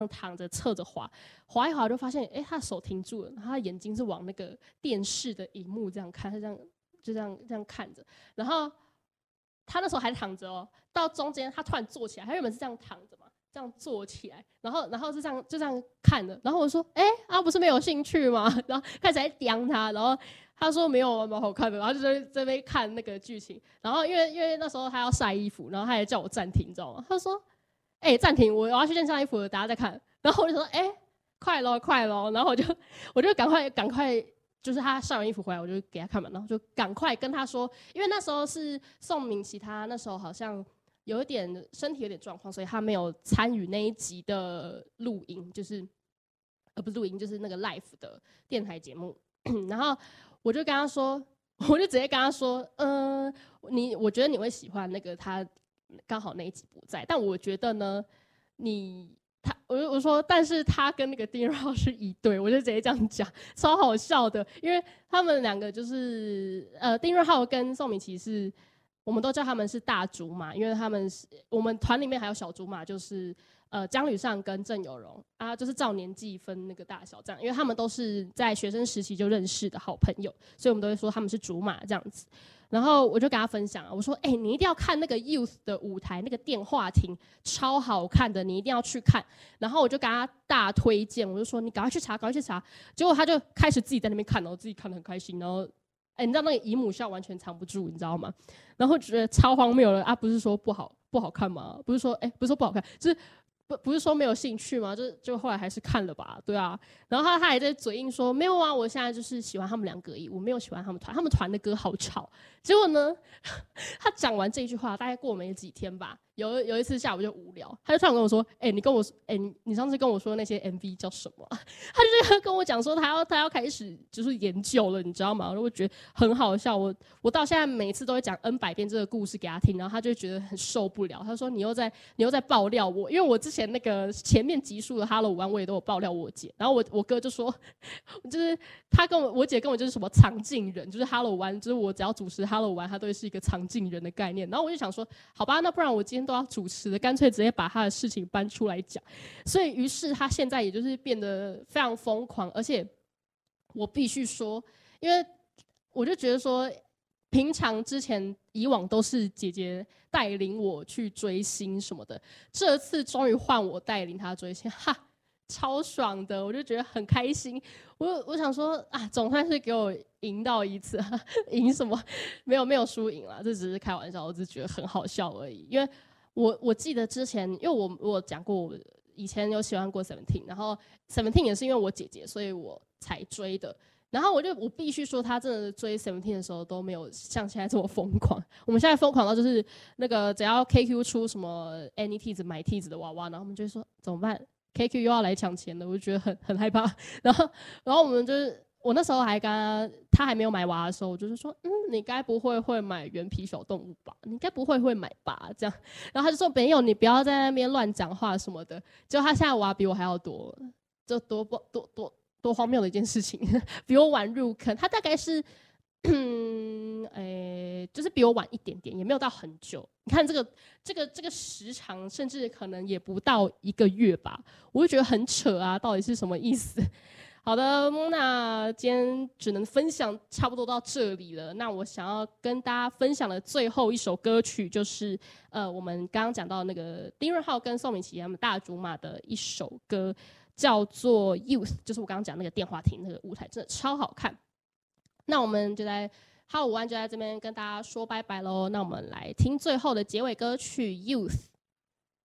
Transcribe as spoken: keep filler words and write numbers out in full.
躺着侧着滑，滑一滑就发现，哎，他的手停住了，然后他眼睛是往那个电视的荧幕这样看，他这样就这样这样看着，然后他那时候还躺着哦，到中间他突然坐起来，他原本是这样躺着嘛，这样坐起来，然后然后是这样就这样看着，然后我说，哎，啊不是没有兴趣吗？然后开始在刁他，然后他说没有，蛮好看的，然后就在这边看那个剧情，然后因为因为那时候他要晒衣服，然后他也叫我暂停，你知道吗？他说。哎、欸，暂停！我要去件晒衣服了，大家再看。然后我就说，哎、欸，快咯，快咯！然后我就，我就赶快，赶快，就是他晒完衣服回来，我就给他看嘛。然后就赶快跟他说，因为那时候是宋明琦，他那时候好像有一点身体有点状况，所以他没有参与那一集的录音，就是呃不是录音，就是那个 live 的电台节目。然后我就跟他说，我就直接跟他说，嗯、呃，你我觉得你会喜欢那个他。刚好那一集不在，但我觉得呢，你他我我说，但是他跟那个丁润浩是一对，我就直接这样讲，超好笑的，因为他们两个就是呃，丁润浩跟宋明琦是，我们都叫他们是大竹马，因为他们是我们团里面还有小竹马，就是呃姜吕尚跟郑有荣啊，就是照年纪分那个大小这样，因为他们都是在学生时期就认识的好朋友，所以我们都会说他们是竹马这样子。然后我就跟他分享啊，我说：“哎、欸，你一定要看那个 Youth 的舞台，那个电话亭超好看的，你一定要去看。”然后我就跟他大推荐，我就说：“你赶快去查，赶快去查。”结果他就开始自己在那边看，然后自己看得很开心。然后，哎、欸，你知道那个姨母笑完全藏不住，你知道吗？然后觉得超荒谬了啊！不是说不好不好看吗？不是说哎、欸，不是说不好看，就是。不不是说没有兴趣吗？就就后来还是看了吧，对啊。然后他他还在嘴硬说没有啊，我现在就是喜欢他们两个而已，我没有喜欢他们团，他们团的歌好吵。结果呢，他讲完这句话，大概过没几天吧，有有一次下午就无聊，他就突然跟我说：“哎、欸，你跟我哎、欸，你你上次跟我说那些 M V 叫什么、啊？”他就跟我讲说他要他要开始就是研究了，你知道吗？我就觉得很好笑。我我到现在每次都会讲 N 百遍这个故事给他听，然后他就觉得很受不了。他说：“你又在你又在爆料我，因为我之前。”那个前面集数的 Hello 玩我也都有爆料我姐，然后我我哥就说，就是他跟我我姐跟我就是什么藏镜人，就是 Hello 玩，就是我只要主持 Hello 玩，他都会是一个藏镜人的概念。然后我就想说，好吧，那不然我今天都要主持的，干脆直接把他的事情搬出来讲。所以于是他现在也就是变得非常疯狂，而且我必须说，因为我就觉得说。平常之前以往都是姐姐带领我去追星什么的，这次终于换我带领她追星，哈，超爽的，我就觉得很开心。我我想说啊，总算是给我赢到一次，赢什么？没有没有输赢啦，这只是开玩笑，我只是觉得很好笑而已。因为我我记得之前，因为我我讲过，我以前有喜欢过 Seventeen， 然后 Seventeen 也是因为我姐姐，所以我才追的。然后我就我必须说，他真的追 Seventeen 的时候都没有像现在这么疯狂。我们现在疯狂到就是那个只要 K Q 出什么 Any 梯子买梯子的娃娃，然后我们就会说怎么办 ？K Q 又要来抢钱了，我就觉得很很害怕。然后然后我们就是我那时候还跟他，他还没有买娃的时候，我就是说，嗯，你该不会会买原皮小动物吧？你该不会会买吧？这样，然后他就说没有，你不要在那边乱讲话什么的。结果他现在娃比我还要多，就多多多多。多荒谬的一件事情，比我晚入坑。他大概是，嗯，诶，就是比我晚一点点，也没有到很久。你看这个这个这个时长，甚至可能也不到一个月吧，我就觉得很扯啊，到底是什么意思？好的，那今天只能分享差不多到这里了。那我想要跟大家分享的最后一首歌曲，就是呃，我们刚刚讲到那个丁润浩跟宋明琦他们大竹马的一首歌。叫做 Youth， 就是我刚刚讲那个电话亭那个舞台，真的超好看。那我们就在Hello 五万就在这边跟大家说拜拜喽。那我们来听最后的结尾歌曲 Youth。